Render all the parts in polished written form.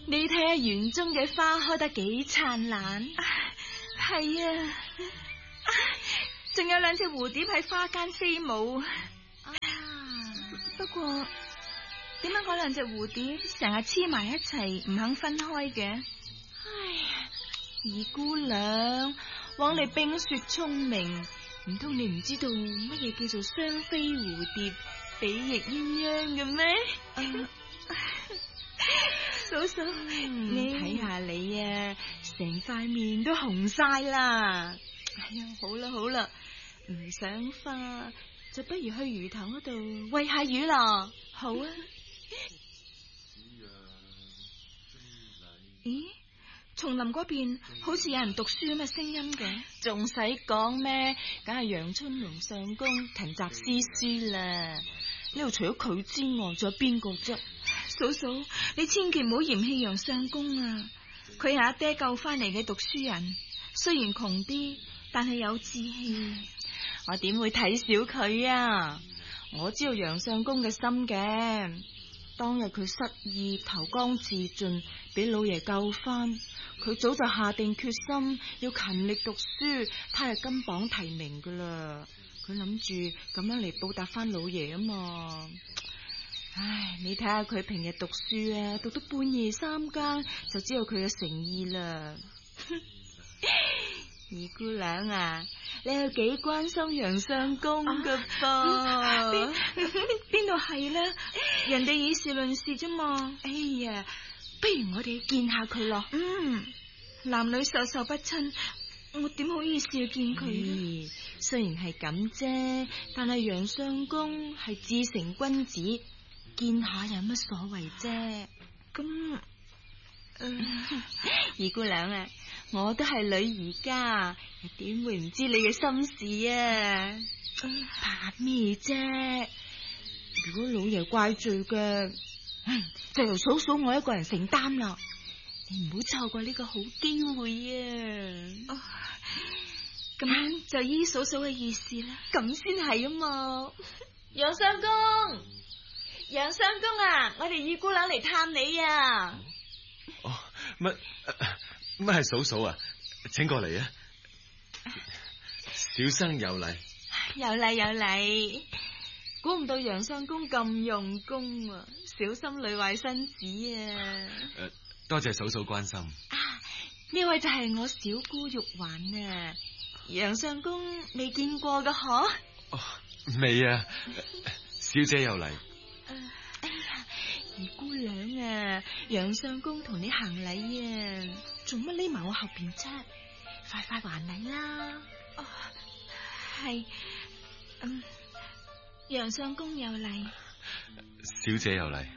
你睇下園中嘅花開得幾燦爛。係啊，仲有兩隻蝴蝶喺花間飛舞。不過點解嗰兩隻蝴蝶成日黐埋一齊唔肯分開嘅？唉呀，二姑娘，枉你冰雪聰明，唔通你唔知道乜嘢叫做雙飛蝴蝶比翼鴛鴦嘅咩？嫂嫂，你睇下你啊，成塊面都紅晒啦！哎呀，好啦好啦，唔想花就不如去魚塘嗰度餵下魚咯。好啊。咦？叢林嗰邊好似有人讀書咁嘅聲音嘅，仲使講咩？梗係楊春龍相公勤習詩書啦。呢度除咗佢之外，仲有邊個啫？嫂嫂，你千祈唔好嫌棄楊相公啊！佢係阿爹救翻嚟嘅讀書人，雖然窮啲，但係有志氣。我點會睇小佢啊？我知道楊相公嘅心嘅。當日佢失業投江自盡，俾老爺救翻，佢早就下定決心要勤力讀書，他係金榜題名噶啦。佢諗住咁樣嚟報答翻老爺啊嘛。唉，你睇下佢平日讀書啊，讀到半夜三更，就知道佢嘅誠意啦。二姑娘啊，你有幾關心楊相公噶噃？邊度係咧？人哋以事論事啫嘛。哎呀，不如我哋見下佢咯。男女授受不親，我點好意思去見佢？雖然係咁啫，但係楊相公係至誠君子，見下有乜所謂啫？咁，二姑娘啊，我都係女兒家，又點會唔知你嘅心事啊？怕咩啫？如果老爺怪罪嘅，就由嫂嫂我一個人承擔啦。你唔好錯過呢個好機會啊！咁就依嫂嫂嘅意思啦，咁先係啊嘛。楊相公，楊相公啊，我哋二姑娘嚟探你啊！ 哦，乜係嫂嫂啊？請過嚟啊！小生有禮。 有禮有禮，估唔到楊相公咁用功啊，小心累壞身子啊！ 多謝嫂嫂關心。 呢位就係我小姑玉環啊，楊相公未見過噶嗬？ 哦，未啊，小姐有禮。 哎呀，二姑娘啊，楊相公同你行禮啊，做乜匿埋我後邊啫？快快還禮啦！哦，係，楊相公有禮， 小姐有禮。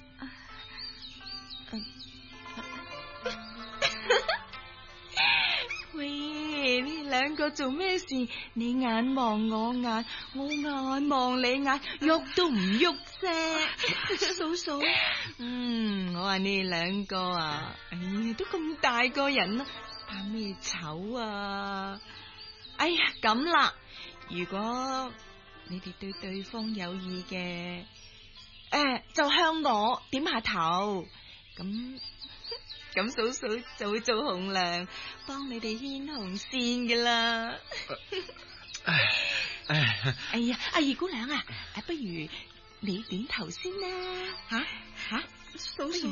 喂，呢兩個做咩事？你眼望我眼，我眼望你眼，喐都唔喐啫。嫂嫂，我話你哋兩個啊，哎呀，都咁大個人啦，怕咩醜啊？哎呀，咁啦，如果你哋對對方有意嘅，就向我點下頭，咁嫂嫂就會做紅娘，幫你哋牽紅線噶啦。哎呀，阿二姑娘啊，不如你點頭先啦。吓，嫂嫂，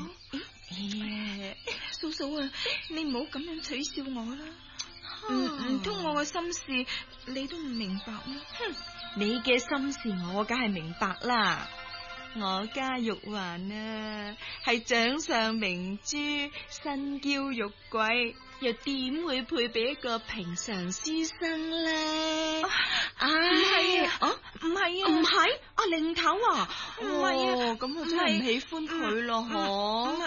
嫂嫂啊，你唔好咁樣取笑我啦。唔通我嘅心事你都唔明白咩？你嘅心事我梗係明白啦。我家玉環啊，係掌上明珠，身嬌玉貴，又點會配俾一個平常書生咧？唔係啊，唔係啊，唔係阿令頭啊，唔係啊，咁我真係唔喜歡佢咯，嗬。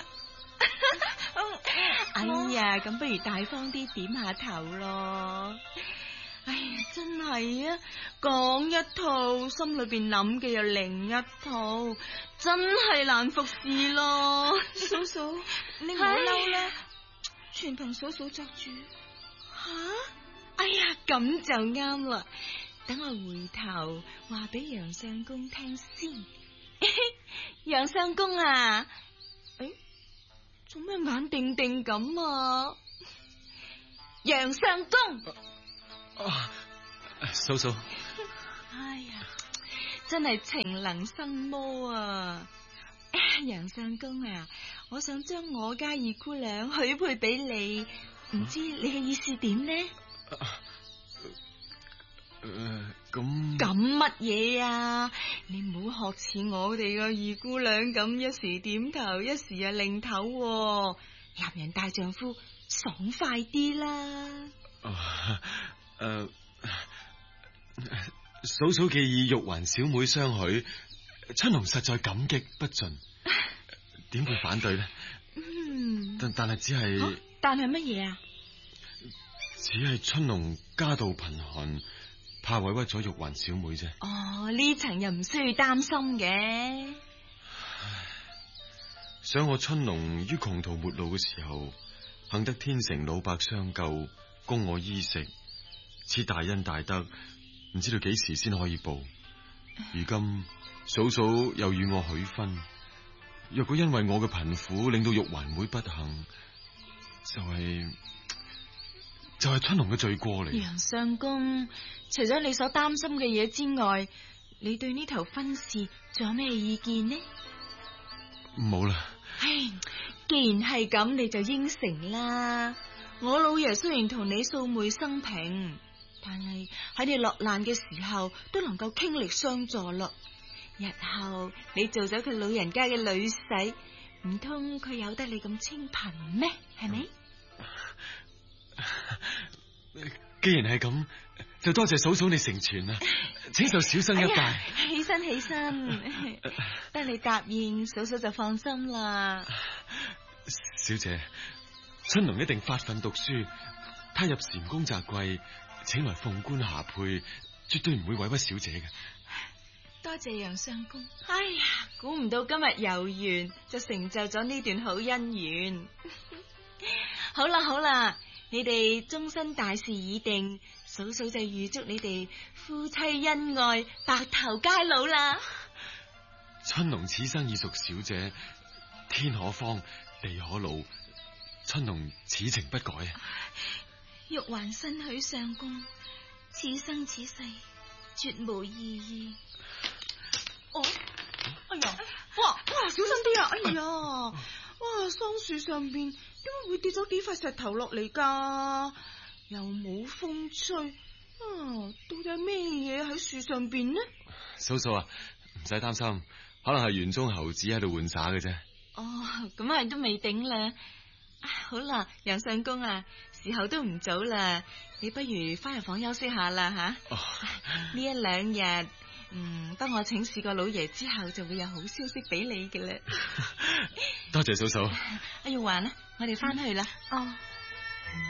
哎呀，咁不如大方啲點下頭咯。哎呀，真係啊，講一套，心裏邊諗嘅又另一套，真係難服侍咯。嫂嫂，你唔好嬲啦，全憑嫂嫂作主。吓？哎呀，咁就啱啦。等我回頭話俾楊相公聽先。楊相公啊，做咩眼定定咁啊？楊相公， 嫂嫂， 哎呀，真係情能生魔啊！楊相公啊，我想將我家二姑娘許配俾你，唔知你嘅意思點呢？ 咁乜嘢啊？你唔好學似我哋個二姑娘咁，一時點頭，一時啊擰頭，男人大丈夫爽快啲啦。 嫂嫂既以玉環小妹相許，春龍實在感激不盡，點會反對呢？但係只係， 但係乜嘢啊？ 只係春龍家道貧寒，怕委屈咗玉環小妹啫。 哦，呢層又唔需要擔心嘅。 想我春龍於窮途末路嘅時候，幸得天成老伯相救，供我衣食，此大恩大德，唔知道幾時先可以報。如今嫂嫂又與我許婚，若果因為我嘅貧苦令到玉環妹不幸，就係春龍嘅罪過嚟。 楊相公，除咗你所擔心嘅嘢之外，你對呢頭婚事仲有咩意見呢？ 冇啦。 唉，既然係咁，你就應承啦。我老爺雖然同你素昧生平，但係喺你落難嘅時候都能夠傾力相助咯。日後你做咗佢老人家嘅女婿，唔通佢有得你咁清貧咩？係咪？ 既然係咁，就多謝嫂嫂你成全啦，請受小生一拜。 起身，得你答應，嫂嫂就放心啦。 小姐，春龍一定發奮讀書，他入蟾宮摘桂，請來鳳冠霞帔，絕對唔會委屈小姐嘅。 多謝楊相公。哎呀，估唔到今日有緣就成就咗呢段好姻緣。好啦，你哋終身大事已定，嫂嫂就預祝你哋夫妻恩愛，白頭偕老啦。 春龍此生已屬小姐，天可方，地可老，春龍此情不改。 玉環新許相公，此生此世絕無異議。哦，哎呀，哇，小心啲啊！哎呀，哇，桑樹上邊點解會跌咗幾塊石頭落嚟噶？又冇風吹，到底係咩嘢喺樹上邊呢？ 嫂嫂啊，唔使擔心，可能係園中猴子喺度玩耍嘅啫。 哦，咁係都未頂啦。好啦，楊相公啊，時候都唔早啦，你不如翻入房休息下啦吓。呢一兩日，當我請示過老爺之後，就會有好消息俾你嘅啦。 多謝嫂嫂。 阿玉環啊，我哋翻去啦。哦。